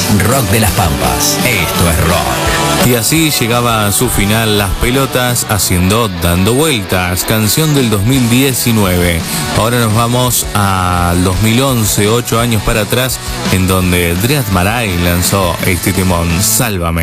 Rock de las Pampas. Esto es rock. Y así llegaba a su final Las Pelotas haciendo Dando Vueltas, canción del 2019. Ahora nos vamos al 2011, 8 años para atrás, en donde Dread Marai lanzó este temón, Sálvame.